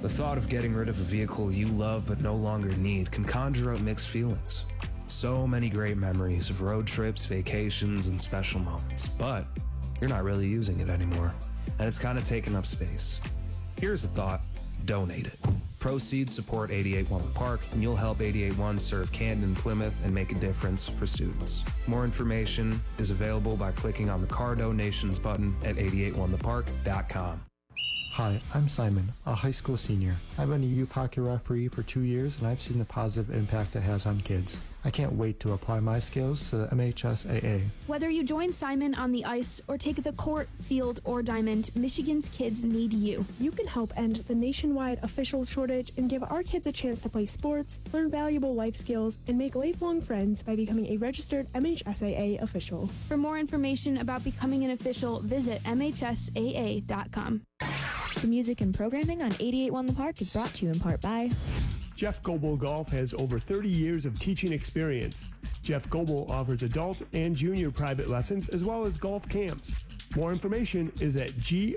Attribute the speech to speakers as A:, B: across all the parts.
A: The thought of getting rid of a vehicle you love but no longer need can conjure up mixed feelings. So many great memories of road trips, vacations, and special moments, but you're not really using it anymore, and it's kind of taking up space. Here's a thought: donate it. Proceeds support 881 The Park, and you'll help 881 serve Canton and Plymouth and make a difference for students. More information is available by clicking on the Car Donations button at 881thepark.com.
B: Hi, I'm Simon, a high school senior. I've been a youth hockey referee for 2 years, and I've seen the positive impact it has on kids. I can't wait to apply my skills to the MHSAA.
C: Whether you join Simon on the ice or take the court, field, or diamond, Michigan's kids need you.
D: You can help end the nationwide officials shortage and give our kids a chance to play sports, learn valuable life skills, and make lifelong friends by becoming a registered MHSAA official.
C: For more information about becoming an official, visit MHSAA.com.
E: The music and programming on 88.1 The Park is brought to you in part by
F: Jeff Goebel Golf has over 30 years of teaching experience. Jeff Goebel offers adult and junior private lessons as well as golf camps. More information is at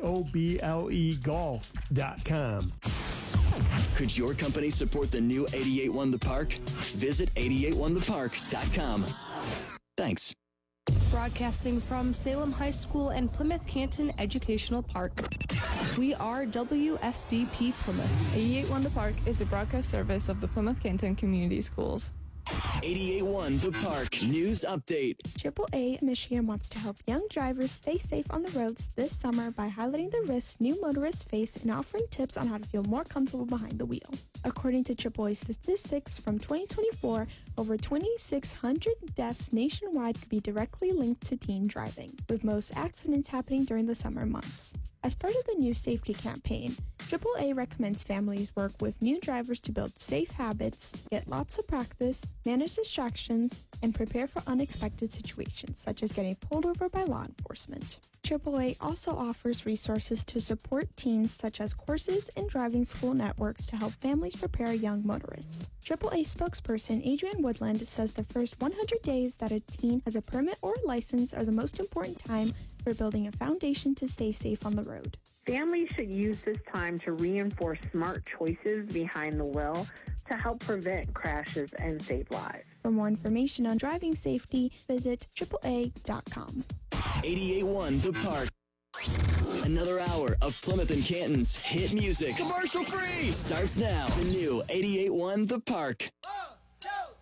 F: goblegolf.com.
G: Could your company support the new 88.1 The Park? Visit 881thepark.com. Thanks.
H: Broadcasting from Salem High School and Plymouth Canton Educational Park. We are WSDP Plymouth. 88.1 The Park is a broadcast service of the Plymouth Canton Community Schools.
G: 88.1 The Park News Update.
D: AAA Michigan wants to help young drivers stay safe on the roads this summer by highlighting the risks new motorists face and offering tips on how to feel more comfortable behind the wheel. According to AAA statistics from 2024, over 2,600 deaths nationwide could be directly linked to teen driving, with most accidents happening during the summer months. As part of the new safety campaign, AAA recommends families work with new drivers to build safe habits, get lots of practice, manage distractions, and prepare for unexpected situations, such as getting pulled over by law enforcement. AAA also offers resources to support teens, such as courses and driving school networks to help families prepare young motorists. AAA spokesperson Adrian Woodland says the first 100 days that a teen has a permit or license are the most important time for building a foundation to stay safe on the road.
I: Families should use this time to reinforce smart choices behind the wheel to help prevent crashes and save lives.
D: For more information on driving safety, visit AAA.com.
G: 88.1 The Park. Another hour of Plymouth and Canton's hit music. Commercial free starts now. The new 88.1 The Park.
J: 1, 2,